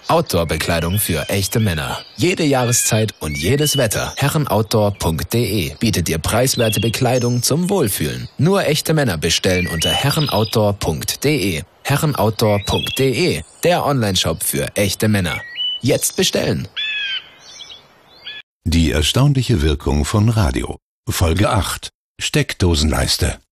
Outdoor-Bekleidung für echte Männer. Jede Jahreszeit und jedes Wetter. Herrenoutdoor.de bietet dir preiswerte Bekleidung zum Wohlfühlen. Nur echte Männer bestellen unter herrenoutdoor.de. Herrenoutdoor.de, der Onlineshop für echte Männer. Jetzt bestellen! Die erstaunliche Wirkung von Radio. Folge 8. Steckdosenleiste.